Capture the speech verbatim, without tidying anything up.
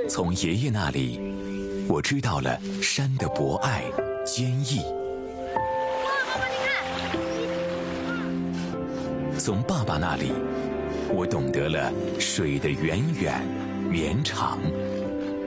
从爷爷那里，我知道了山的博爱、坚毅。 哇，妈妈你看！ 从爸爸那里，我懂得了水的源远绵长。